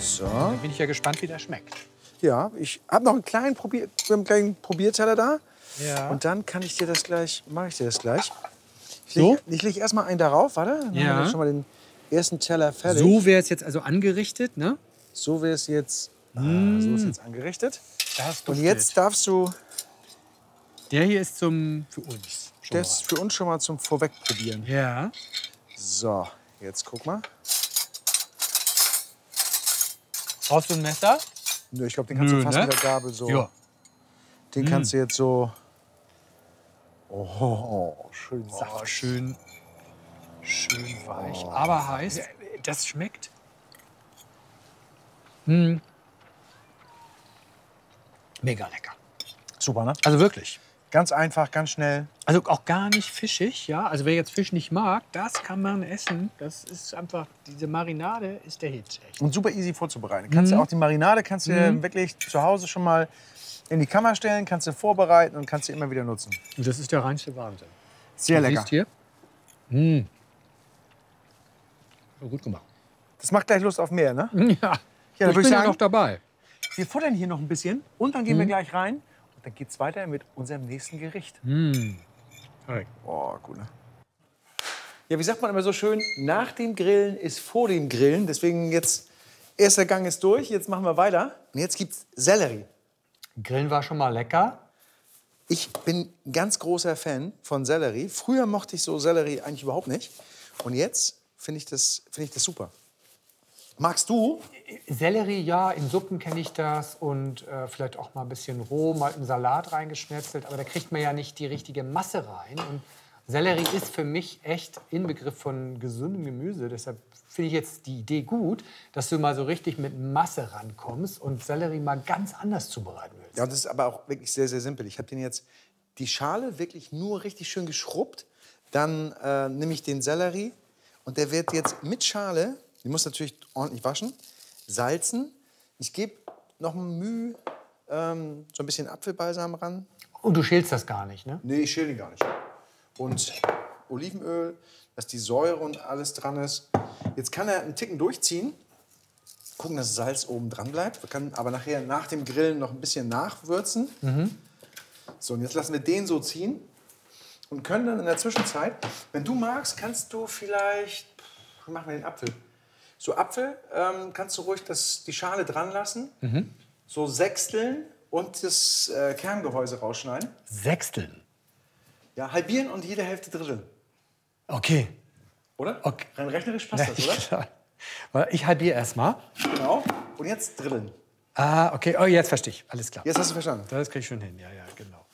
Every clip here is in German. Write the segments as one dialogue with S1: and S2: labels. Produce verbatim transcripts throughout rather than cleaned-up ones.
S1: So.
S2: Dann bin ich ja gespannt, wie das schmeckt.
S1: Ja, ich habe noch einen kleinen, Probier einen kleinen Probierteller da.
S2: Ja.
S1: Und dann kann ich dir das gleich, mache ich dir das gleich. Ich
S2: So?
S1: lege ich leg erstmal einen darauf, warte. Dann
S2: Ja.
S1: haben wir schon mal den ersten Teller fertig.
S2: So wäre es jetzt also angerichtet, ne?
S1: So wäre es jetzt,
S2: Mm.
S1: ah, so ist jetzt angerichtet.
S2: Das
S1: Und jetzt darfst du
S2: Der hier ist zum für uns. schon
S1: das für uns schon mal zum Vorwegprobieren.
S2: mal. Ja.
S1: So, jetzt guck mal.
S2: Brauchst du ein Messer?
S1: Nö, ich glaube, den kannst
S2: Nö,
S1: du fast
S2: ne?
S1: mit der Gabel so.
S2: Ja.
S1: Den kannst du jetzt so. Oh, oh schön
S2: Oh,
S1: saftig.
S2: schön, schön weich, aber heiß. Das schmeckt. Hm. Mega lecker.
S1: Super, ne?
S2: Also wirklich.
S1: Ganz einfach, ganz schnell.
S2: Also auch gar nicht fischig, ja. Also wer jetzt Fisch nicht mag, das kann man essen. Das ist einfach, diese Marinade ist der Hit. Echt.
S1: Und super easy vorzubereiten. Kannst du auch die Marinade kannst du
S2: Mhm.
S1: wirklich zu Hause schon mal in die Kammer stellen, kannst du vorbereiten und kannst du immer wieder nutzen.
S2: Und das ist der reinste Wahnsinn.
S1: Sehr
S2: Du
S1: lecker.
S2: siehst hier. Mmh. Gut gemacht.
S1: Das macht gleich Lust auf mehr, ne?
S2: Ja,
S1: Ja, dann
S2: ich
S1: würde
S2: bin
S1: ich
S2: ja
S1: sagen,
S2: noch dabei.
S1: wir futtern hier noch ein bisschen und dann gehen wir
S2: Mhm.
S1: gleich rein. Und dann geht's weiter mit unserem nächsten Gericht.
S2: Mmh. Hey.
S1: Oh, gut, ne? Ja, wie sagt man immer so schön, nach dem Grillen ist vor dem Grillen. Deswegen jetzt, erster Gang ist durch, jetzt machen wir weiter. Und jetzt gibt's Sellerie.
S2: Grillen war schon mal lecker.
S1: Ich bin ein ganz großer Fan von Sellerie. Früher mochte ich so Sellerie eigentlich überhaupt nicht. Und jetzt finde ich, das- finde ich das super. Magst du?
S2: Sellerie, ja, in Suppen kenne ich das und äh, vielleicht auch mal ein bisschen roh, mal im Salat reingeschnetzelt. Aber da kriegt man ja nicht die richtige Masse rein. Und Sellerie ist für mich echt Inbegriff von gesundem Gemüse. Deshalb finde ich jetzt die Idee gut, dass du mal so richtig mit Masse rankommst und Sellerie mal ganz anders zubereiten willst.
S1: Ja, und das ist aber auch wirklich sehr, sehr simpel. Ich habe den jetzt die Schale wirklich nur richtig schön geschrubbt. Dann äh, nehme ich den Sellerie und der wird jetzt mit Schale, die muss natürlich ordentlich waschen, salzen. Ich gebe noch ein Müh, ähm, so ein bisschen Apfelbalsam ran.
S2: Und du schälst das gar nicht, ne?
S1: Nee, ich schäle den gar nicht. Und Olivenöl, dass die Säure und alles dran ist. Jetzt kann er einen Ticken durchziehen. Gucken, dass das Salz oben dran bleibt. Wir können aber nachher nach dem Grillen noch ein bisschen nachwürzen. So, und jetzt lassen wir den so ziehen. Und können dann in der Zwischenzeit, wenn du magst, kannst du vielleicht, wie machen wir den Apfel? So Apfel ähm, kannst du ruhig das, die Schale dran lassen. So sechsteln und das äh, Kerngehäuse rausschneiden.
S2: Sechsteln.
S1: Ja, halbieren und jede Hälfte dritteln.
S2: Okay.
S1: Oder?
S2: Okay.
S1: Rein rechnerisch passt das, oder?
S2: Klar. Weil Ich halbiere erst mal.
S1: Genau. Und jetzt dritteln.
S2: Ah, okay. Oh, jetzt verstehe ich. Alles klar.
S1: Jetzt hast du verstanden.
S2: Das kriege ich schon hin. Ja, ja, genau.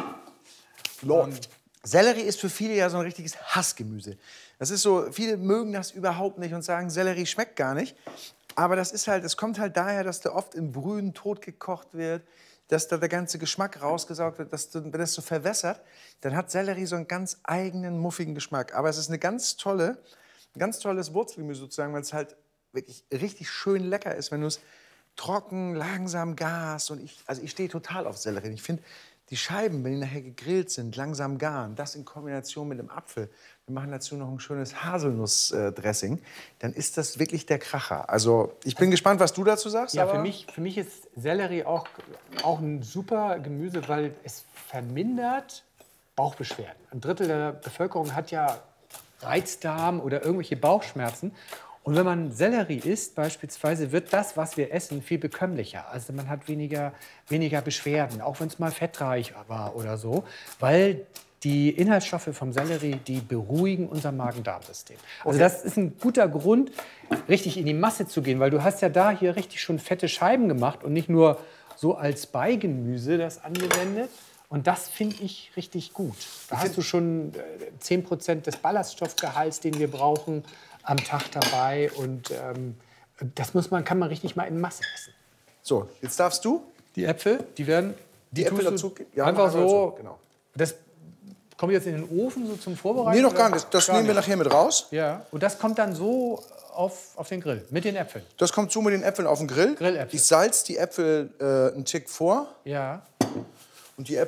S1: Läuft. Sellerie ist für viele ja so ein richtiges Hassgemüse. Das ist so, viele mögen das überhaupt nicht und sagen, Sellerie schmeckt gar nicht. Aber das ist halt, es kommt halt daher, dass der oft im Brühen totgekocht wird, dass da der ganze Geschmack rausgesaugt wird, dass du, wenn das so verwässert, dann hat Sellerie so einen ganz eigenen, muffigen Geschmack. Aber es ist eine ganz tolle, ein ganz tolles Wurzelgemüse sozusagen, weil es halt wirklich richtig schön lecker ist, wenn du es trocken, langsam garst. Und ich, also ich stehe total auf Sellerie. Ich finde, die Scheiben, wenn die nachher gegrillt sind, langsam garen, das in Kombination mit dem Apfel, wir machen dazu noch ein schönes Haselnuss-Dressing, dann ist das wirklich der Kracher. Also ich bin gespannt, was du dazu sagst.
S2: Ja,
S1: aber
S2: für mich, für mich ist Sellerie auch, auch ein super Gemüse, weil es vermindert Bauchbeschwerden. Ein Drittel der Bevölkerung hat ja Reizdarm oder irgendwelche Bauchschmerzen. Und wenn man Sellerie isst, beispielsweise, wird das, was wir essen, viel bekömmlicher. Also man hat weniger, weniger Beschwerden, auch wenn es mal fettreich war oder so, weil die Inhaltsstoffe vom Sellerie, die beruhigen unser Magen-Darm-System. Also das ist ein guter Grund, richtig in die Masse zu gehen, weil du hast ja da hier richtig schon fette Scheiben gemacht und nicht nur so als Beigemüse das angewendet. Und das finde ich richtig gut. Da hast du schon äh, zehn Prozent des Ballaststoffgehalts, den wir brauchen, am Tag dabei. Und ähm, das muss man, kann man richtig mal in Masse essen.
S1: So, jetzt darfst du
S2: Die Äpfel, die werden
S1: die Äpfel
S2: tust du
S1: dazu. Ja,
S2: einfach
S1: mach
S2: so.
S1: dazu, Genau.
S2: Das kommt jetzt in den Ofen so zum Vorbereiten?
S1: Nee, noch gar
S2: oder?
S1: nicht. Das
S2: Gar
S1: nehmen wir
S2: nicht.
S1: nachher mit raus.
S2: Ja. Und das kommt dann so auf, auf den Grill mit den Äpfeln.
S1: Das kommt so mit den Äpfeln auf den Grill.
S2: Grilläpfel.
S1: Ich salz die Äpfel äh, einen Tick vor.
S2: Ja.
S1: Und die Äpfel